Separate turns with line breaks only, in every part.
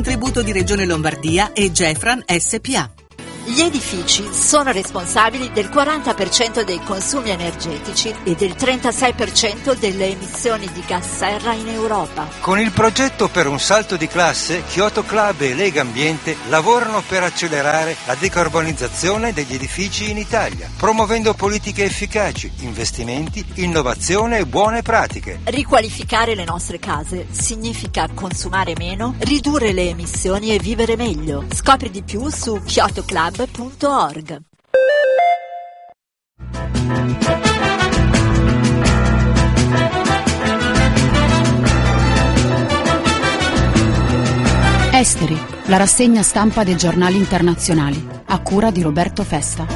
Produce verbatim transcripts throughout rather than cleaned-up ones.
contributo di Regione Lombardia e Gefran S P A.
Gli edifici sono responsabili del quaranta per cento dei consumi energetici e del trentasei per cento delle emissioni di gas serra in Europa.
Con il progetto per un salto di classe, Kyoto Club e Lega Ambiente lavorano per accelerare la decarbonizzazione degli edifici in Italia, promuovendo politiche efficaci, investimenti, innovazione e buone pratiche.
Riqualificare le nostre case significa consumare meno, ridurre le emissioni e vivere meglio. Scopri di più su kyoto club punto org.
Esteri, la rassegna stampa dei giornali internazionali, a cura di Roberto Festa.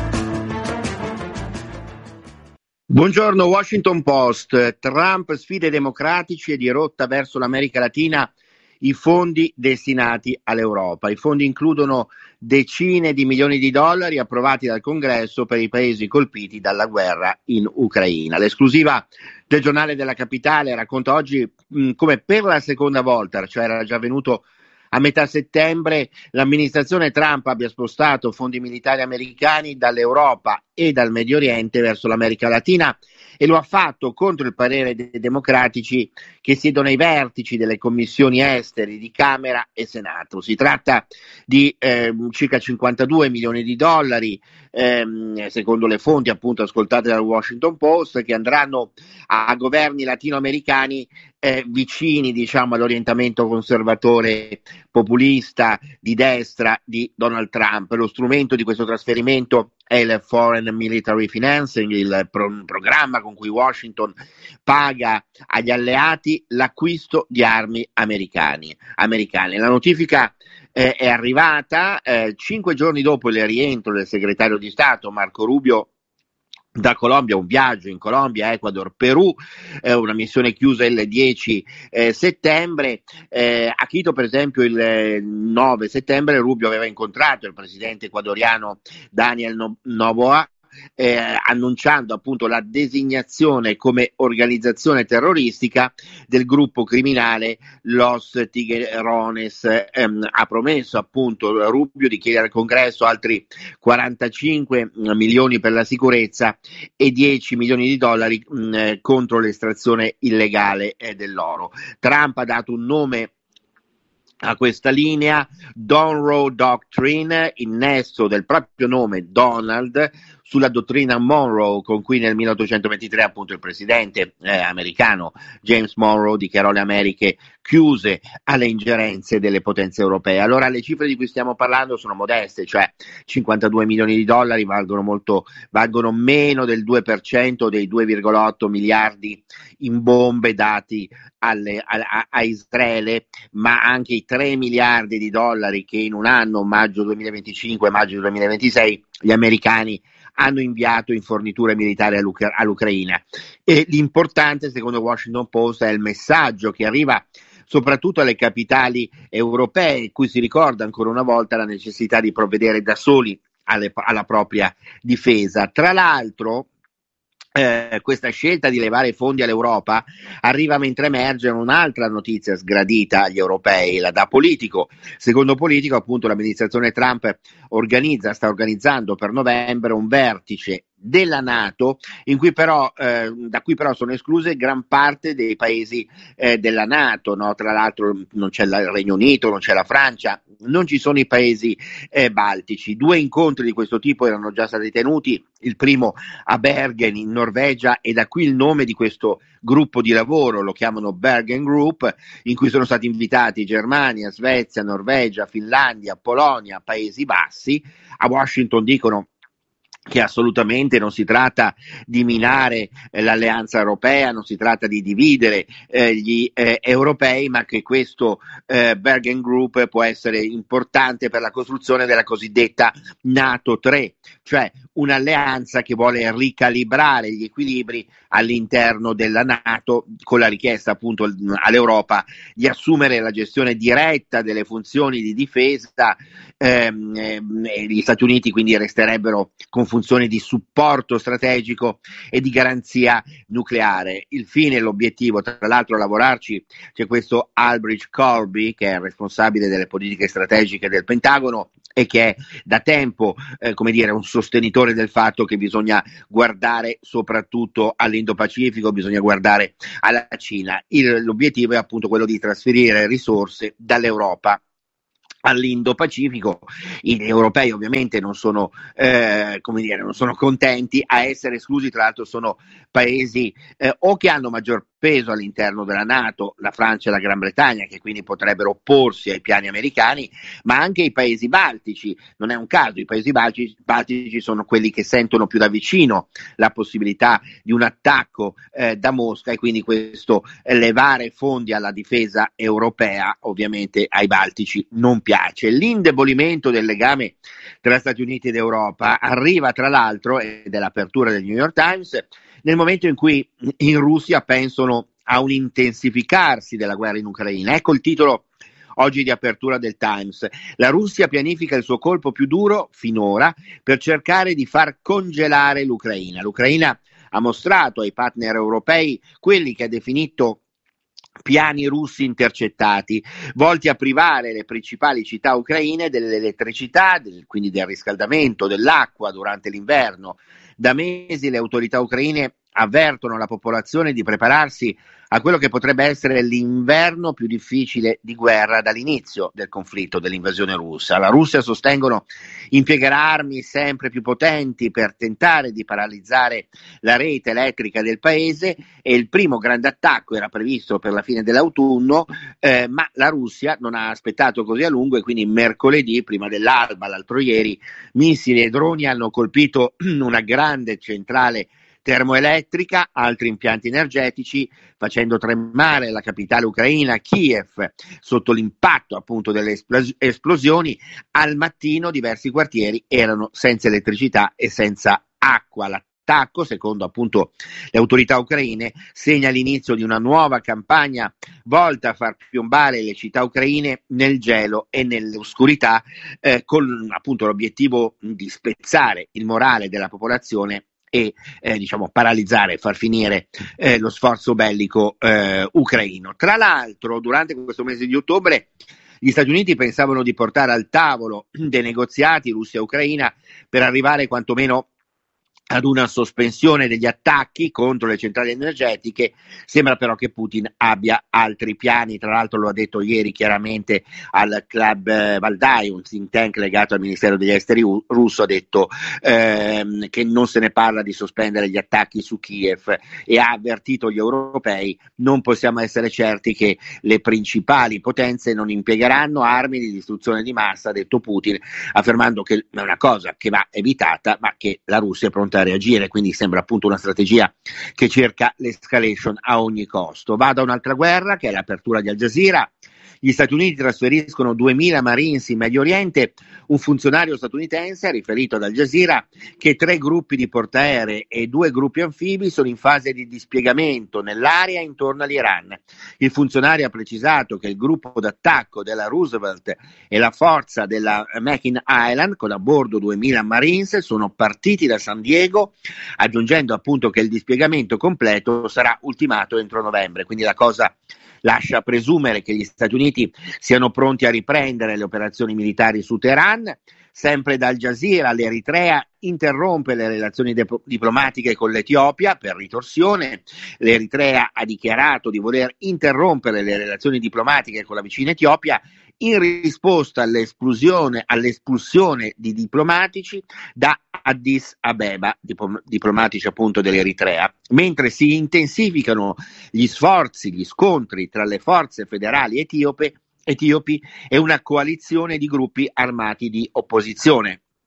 Buongiorno Washington Post. Trump sfida i democratici e dirotta verso l'America Latina i fondi destinati all'Europa. I fondi includono decine di milioni di dollari approvati dal Congresso per i paesi colpiti dalla guerra in Ucraina. L'esclusiva del giornale della capitale racconta oggi mh, come per la seconda volta, cioè era già avvenuto a metà settembre, l'amministrazione Trump abbia spostato fondi militari americani dall'Europa e dal Medio Oriente verso l'America Latina, e lo ha fatto contro il parere dei democratici che siedono ai vertici delle commissioni esteri di Camera e Senato. Si tratta di eh, circa cinquantadue milioni di dollari, ehm, secondo le fonti appunto ascoltate dal Washington Post, che andranno a governi latinoamericani eh, vicini, diciamo, all'orientamento conservatore populista di destra di Donald Trump. Lo strumento di questo trasferimento è il Foreign Military Financing, il pro- programma con cui Washington paga agli alleati l'acquisto di armi americani, americane. La notifica eh, è arrivata eh, cinque giorni dopo il rientro del segretario di Stato Marco Rubio da Colombia, un viaggio in Colombia, Ecuador, Perù, eh, una missione chiusa il dieci eh, settembre. Eh, a Quito, per esempio, il nove settembre Rubio aveva incontrato il presidente ecuadoriano Daniel no- Noboa, Eh, annunciando appunto la designazione come organizzazione terroristica del gruppo criminale Los Tiguerones. Ehm, ha promesso appunto Rubio di chiedere al Congresso altri quarantacinque milioni per la sicurezza e dieci milioni di dollari mh, contro l'estrazione illegale eh, dell'oro. Trump ha dato un nome a questa linea, Donroe Doctrine, innesto del proprio nome Donald sulla dottrina Monroe, con cui nel milleottocentoventitré appunto il presidente eh, americano James Monroe dichiarò le Americhe chiuse alle ingerenze delle potenze europee. Allora le cifre di cui stiamo parlando sono modeste, cioè cinquantadue milioni di dollari valgono molto, valgono meno del due per cento dei due virgola otto miliardi in bombe dati alle, a, a Israele, ma anche i tre miliardi di dollari che in un anno, maggio duemilaventicinque e maggio duemilaventisei, gli americani hanno inviato in forniture militari all'Ucra- all'Ucraina. E l'importante, secondo Washington Post, è il messaggio che arriva soprattutto alle capitali europee, cui si ricorda ancora una volta la necessità di provvedere da soli alle, alla propria difesa. Tra l'altro, Eh, questa scelta di levare fondi all'Europa arriva mentre emerge un'altra notizia sgradita agli europei, la da Politico. Secondo Politico, appunto, l'amministrazione Trump organizza, sta organizzando per novembre un vertice della NATO, in cui però, eh, da cui però sono escluse gran parte dei paesi eh, della NATO, no? Tra l'altro non c'è il Regno Unito, non c'è la Francia, non ci sono i paesi eh, baltici. Due incontri di questo tipo erano già stati tenuti, il primo a Bergen in Norvegia, e da qui il nome di questo gruppo di lavoro, lo chiamano Bergen Group, in cui sono stati invitati Germania, Svezia, Norvegia, Finlandia, Polonia, Paesi Bassi. A Washington dicono che assolutamente non si tratta di minare eh, l'alleanza europea, non si tratta di dividere eh, gli eh, europei, ma che questo eh, Bergen Group può essere importante per la costruzione della cosiddetta NATO tre, cioè un'alleanza che vuole ricalibrare gli equilibri all'interno della NATO, con la richiesta appunto all'Europa di assumere la gestione diretta delle funzioni di difesa. Ehm, ehm, gli Stati Uniti quindi resterebbero con funzioni di supporto strategico e di garanzia nucleare. Il fine e l'obiettivo, tra l'altro a lavorarci c'è questo Albridge Colby, che è il responsabile delle politiche strategiche del Pentagono e che è da tempo eh, come dire, un sostenitore del fatto che bisogna guardare soprattutto all'Indo-Pacifico, bisogna guardare alla Cina. Il, l'obiettivo è appunto quello di trasferire risorse dall'Europa all'Indo-Pacifico. Gli europei ovviamente non sono, eh, come dire, non sono contenti. A essere esclusi tra l'altro sono paesi eh, o che hanno maggior peso all'interno della NATO, la Francia e la Gran Bretagna, che quindi potrebbero opporsi ai piani americani, ma anche i paesi baltici. Non è un caso, i paesi baltici, baltici sono quelli che sentono più da vicino la possibilità di un attacco eh, da Mosca, e quindi questo eh, levare fondi alla difesa europea ovviamente ai baltici non piace. L'indebolimento del legame tra Stati Uniti ed Europa arriva tra l'altro, ed è l'apertura del New York Times, nel momento in cui in Russia pensano a un intensificarsi della guerra in Ucraina. Ecco il titolo oggi di apertura del Times. La Russia pianifica il suo colpo più duro finora per cercare di far congelare l'Ucraina. L'Ucraina ha mostrato ai partner europei quelli che ha definito piani russi intercettati, volti a privare le principali città ucraine dell'elettricità, del, quindi del riscaldamento, dell'acqua durante l'inverno. Da mesi le autorità ucraine avvertono la popolazione di prepararsi a quello che potrebbe essere l'inverno più difficile di guerra dall'inizio del conflitto, dell'invasione russa. La Russia, sostengono, impiegherà armi sempre più potenti per tentare di paralizzare la rete elettrica del paese, e il primo grande attacco era previsto per la fine dell'autunno, eh, ma la Russia non ha aspettato così a lungo, e quindi mercoledì, prima dell'alba, l'altro ieri, missili e droni hanno colpito una grande centrale termoelettrica, altri impianti energetici, facendo tremare la capitale ucraina, Kiev, sotto l'impatto appunto delle esplos- esplosioni. Al mattino diversi quartieri erano senza elettricità e senza acqua. L'attacco, secondo appunto le autorità ucraine, segna l'inizio di una nuova campagna volta a far piombare le città ucraine nel gelo e nell'oscurità, eh, con appunto l'obiettivo di spezzare il morale della popolazione e eh, diciamo paralizzare, far finire eh, lo sforzo bellico eh, ucraino. Tra l'altro, durante questo mese di ottobre gli Stati Uniti pensavano di portare al tavolo dei negoziati Russia-Ucraina per arrivare quantomeno ad una sospensione degli attacchi contro le centrali energetiche. Sembra però che Putin abbia altri piani. Tra l'altro lo ha detto ieri chiaramente al Club eh, Valdai, un think tank legato al Ministero degli Esteri u- russo, ha detto ehm, che non se ne parla di sospendere gli attacchi su Kiev, e ha avvertito gli europei: non possiamo essere certi che le principali potenze non impiegheranno armi di distruzione di massa, ha detto Putin, affermando che è una cosa che va evitata, ma che la Russia è pronta a reagire. Quindi sembra appunto una strategia che cerca l'escalation a ogni costo. Va da un'altra guerra, che è l'apertura di Al Jazeera. Gli Stati Uniti trasferiscono duemila Marines in Medio Oriente. Un funzionario statunitense ha riferito ad Al Jazeera che tre gruppi di portaerei e due gruppi anfibi sono in fase di dispiegamento nell'area intorno all'Iran. Il funzionario ha precisato che il gruppo d'attacco della Roosevelt e la forza della Makin Island, con a bordo duemila Marines, sono partiti da San Diego, aggiungendo appunto che il dispiegamento completo sarà ultimato entro novembre. Quindi la cosa lascia presumere che gli Stati Uniti siano pronti a riprendere le operazioni militari su Teheran. Sempre da Al Jazeera, l'Eritrea interrompe le relazioni de- diplomatiche con l'Etiopia per ritorsione. L'Eritrea ha dichiarato di voler interrompere le relazioni diplomatiche con la vicina Etiopia in risposta all'esplosione, all'espulsione di diplomatici da Addis Abeba, dipom- diplomatici appunto dell'Eritrea, mentre si intensificano gli sforzi, gli scontri tra le forze federali etiope, etiopi e una coalizione di gruppi armati di opposizione.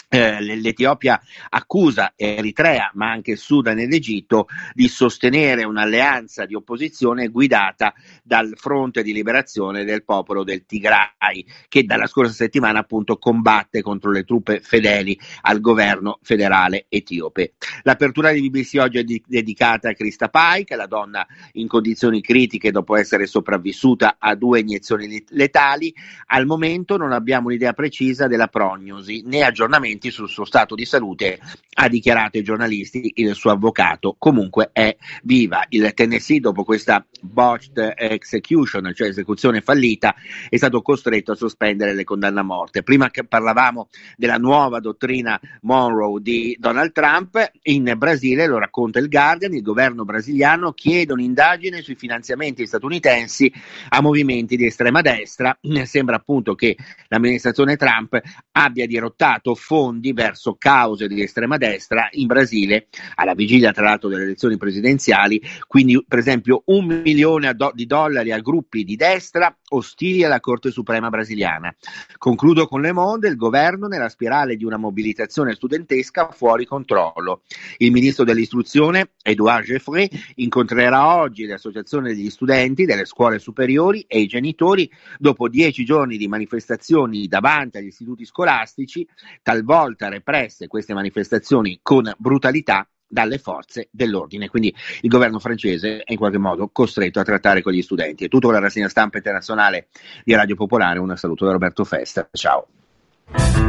Eh, l'Etiopia accusa Eritrea, ma anche Sudan ed Egitto, di sostenere un'alleanza di opposizione guidata dal Fronte di Liberazione del Popolo del Tigray, che dalla scorsa settimana appunto combatte contro le truppe fedeli al governo federale etiope. L'apertura di B B C oggi è di- dedicata a Krista Pike, la donna in condizioni critiche dopo essere sopravvissuta a due iniezioni letali. Al momento non abbiamo un'idea precisa della prognosi né aggiornamenti sul suo stato di salute, ha dichiarato ai giornalisti il suo avvocato. Comunque è viva. Il Tennessee, dopo questa botched execution, cioè esecuzione fallita, è stato costretto a sospendere le condanne a morte. Prima che parlavamo della nuova dottrina Monroe di Donald Trump, in Brasile, lo racconta il Guardian, il governo brasiliano chiede un'indagine sui finanziamenti statunitensi a movimenti di estrema destra. Sembra appunto che l'amministrazione Trump abbia dirottato fondi verso cause di estrema destra in Brasile, alla vigilia tra l'altro delle elezioni presidenziali, quindi per esempio un milione do- di dollari a gruppi di destra ostili alla Corte Suprema brasiliana. Concludo con Le Monde, il governo nella spirale di una mobilitazione studentesca fuori controllo. Il ministro dell'istruzione, Edouard Geoffroy, incontrerà oggi le associazioni degli studenti delle scuole superiori e i genitori dopo dieci giorni di manifestazioni davanti agli istituti scolastici, talvolta represse queste manifestazioni con brutalità dalle forze dell'ordine. Quindi il governo francese è in qualche modo costretto a trattare con gli studenti. È tutto con la rassegna stampa internazionale di Radio Popolare. Un saluto da Roberto Festa. Ciao.